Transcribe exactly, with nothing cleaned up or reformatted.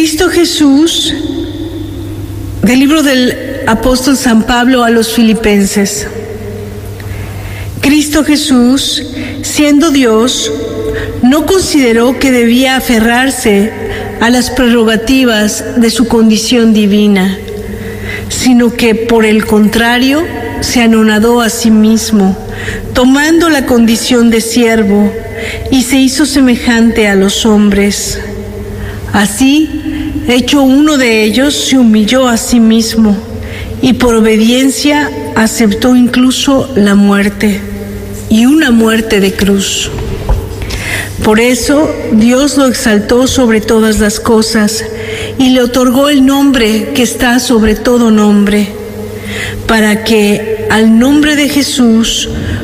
Cristo Jesús, del libro del apóstol San Pablo a los Filipenses. Cristo Jesús, siendo Dios, no consideró que debía aferrarse a las prerrogativas de su condición divina, sino que, por el contrario, se anonadó a sí mismo, tomando la condición de siervo, y se hizo semejante a los hombres. Así, hecho uno de ellos, se humilló a sí mismo, y por obediencia aceptó incluso la muerte, y una muerte de cruz. Por eso Dios lo exaltó sobre todas las cosas y le otorgó el nombre que está sobre todo nombre, para que al nombre de Jesús